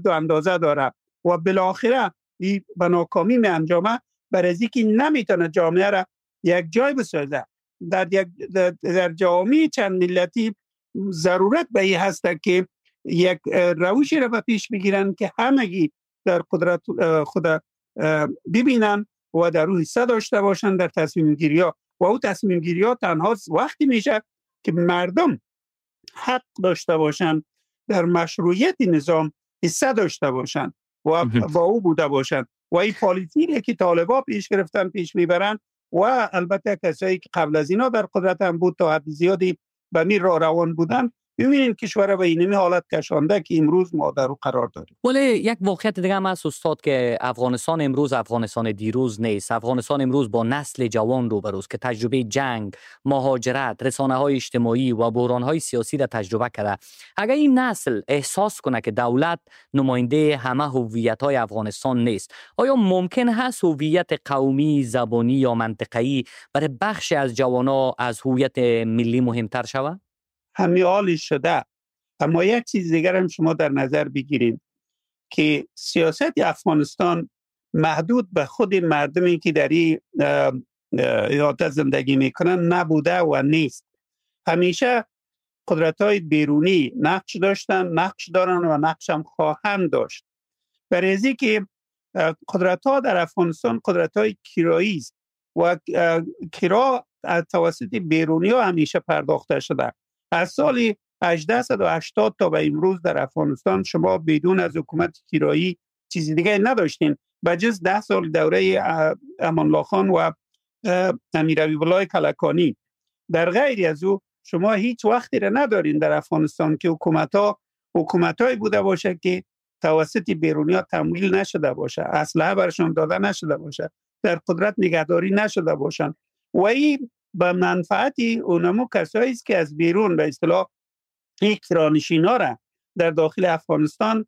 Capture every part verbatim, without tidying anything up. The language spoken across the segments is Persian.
حد و اندازه داره و بالاخره این به ناکامی می انجامه، برای از اینکه نمیتونه جامعه را یک جای بسازه. در یک در, در جامعه چند ملتی ضرورت به این هست که یک روشی را به پیش بگیرن که همگی در قدرت خود ببینن و در روی حصه داشته باشن در تصمیم گیری ها، و او تصمیم گیری ها تنها وقتی میشه که مردم حق داشته باشن در مشروعیت نظام حصه داشته باشن و با او بوده باشن. و این پالیتیکی که طالبا پیش گرفتن پیش میبرن و البته کسایی که قبل از اینا در قدرت هم بود تا حد زیادی به می راه روان بودن، ببینید کشور به اینمی حالت کشانده که امروز ما در او قرار داریم. ولی یک واقعیت دیگه هم هست استاد که افغانستان امروز افغانستان دیروز نیست. افغانستان امروز با نسل جوان روبروست که تجربه جنگ، مهاجرت، رسانه‌های اجتماعی و بحران‌های سیاسی را تجربه کرده. اگر این نسل احساس کنه که دولت نماینده همه هویت‌های افغانستان نیست، آیا ممکن هست هویت قومی، زبانی یا منطقه‌ای برای بخش از جوانان از هویت ملی مهمتر شود؟ همین حالش شده. اما یک چیز دیگر هم شما در نظر بگیرید که سیاست افغانستان محدود به خود مردمی که در این ایالت زندگی میکنن نبوده و نیست. همیشه قدرت‌های بیرونی نقش داشتن، نقش دارن و نقش هم خواهند داشت. برای از اینکه قدرت‌ها در افغانستان قدرت‌های کرایی است و کرا توسط بیرونی‌ها همیشه پرداخته شده. از سال هجده هشتاد تا به امروز در افغانستان شما بدون از حکومت کرایی چیزی دیگه نداشتین بجز ده سال دوره امان الله خان و امیر حبیب الله کلکانی. در غیر از او شما هیچ وقتی را ندارین در افغانستان که حکومت‌ها حکومت‌های بوده باشه که توسط بیرونی‌ها تمویل نشده باشه، اسلحه برشون داده نشده باشه، در قدرت نگهداری نشده باشن. و این به منفعتی اونمو کسایی است که از بیرون به اصطلاح این کرانشینا را در داخل افغانستان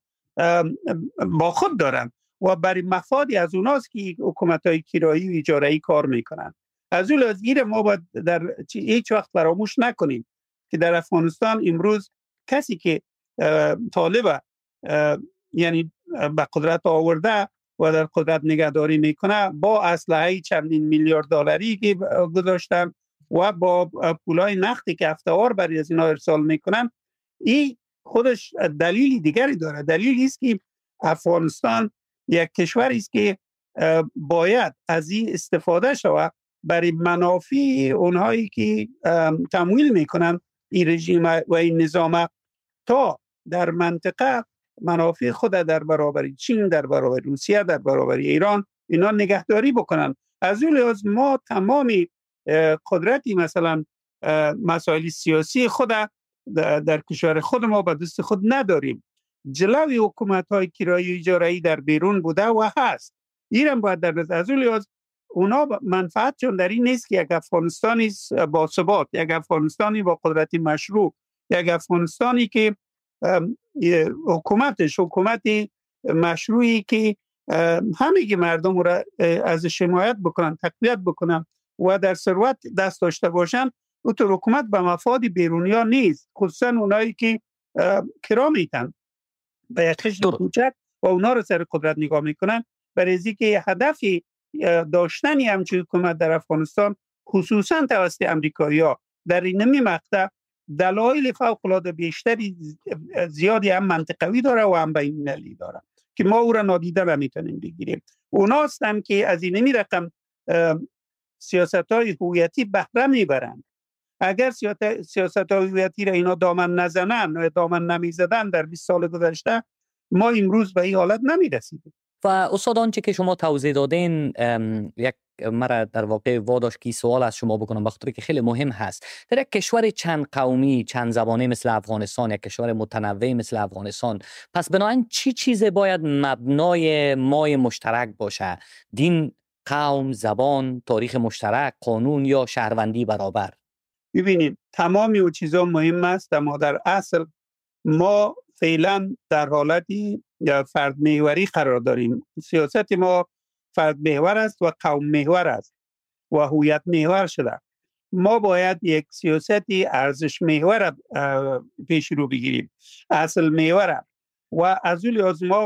با خود دارن و برای مفادی از اوناست که حکومت‌های کرایی و اجاره‌ای کار میکنن. از اون لحاظ ما باید در هیچ وقت فراموش نکنیم که در افغانستان امروز کسی که طالب یعنی به قدرت آورده و در قدرت نگهداری میکنه با اسلحه چندین میلیارد دلاری که گذاشتن و با پولای نقدی که هفته‌وار برای از اینا ارسال میکنن، این خودش دلیلی دیگری داره. دلیلی است که افغانستان یک کشوری است که باید از این استفاده شود برای منافع اونهایی که تمویل میکنن این رژیم و این نظام تا در منطقه منافع خود در برابر چین، در برابر روسیه، در برابر ایران اینا نگهداری بکنن. از اون لحاظ ما تمامی قدرتی مثلا مسائل سیاسی خود در کشور خود ما به دست خود نداریم. جلوی حکومت‌های کرایی اجاره‌ای در بیرون بوده و هست. ایران باید در نظر از اون لحاظ اونا منفعت چون در این نیست که یک افغانستانی با ثبات، یک افغانستانی با قدرت مشروع، یک افغانستانی که حکومتش حکومتی مشروعی که همه مردم را از حمایت بکنن، تقویت بکنن و در ثروت دست داشته باشن، اونطور حکومت به مفاد بیرونیا نیست، خصوصا اونایی که کرا میتن به یک خشت کوچک و اونا رو سر قدرت نگاه میکنن. برای اینکه هدفی داشتنی همچون حکومت در افغانستان خصوصا توسط امریکایی‌ها در این نمی مقطع دلایل فوق‌العاده بیشتری زیادی هم منطقوی داره و هم بین‌المللی داره که ما او را نادیده نمیتونیم بگیریم. اونا هستن که از این نمی رقم سیاست‌های هویتی بهره میبرن. اگر سیاست‌های هویتی را اینا دامن نزنن و دامن نمیزدن در بیست سال گذشته، ما امروز به این حالت نمیرسیدیم. و استاد آنچه که شما توضیح دادین یک مرا در واقع واداشت که سوال از شما بکنم بخاطر که خیلی مهم هست. در یک کشور چند قومی چند زبانه مثل افغانستان، یک کشور متنوع مثل افغانستان، پس بنابراین چی چیز باید مبنای مای مشترک باشه؟ دین، قوم، زبان، تاریخ مشترک، قانون یا شهروندی برابر؟ ببینید تمامی او چیزا مهم است، اما در اصل ما فعلا در حالتی فرد محوری قرار داریم. سیاست ما فرد محور است و قوم محور است و هویت محور شده. ما باید یک سیاستی ارزش محور پیش رو بگیریم، اصل محور، و از اون لحاظ ما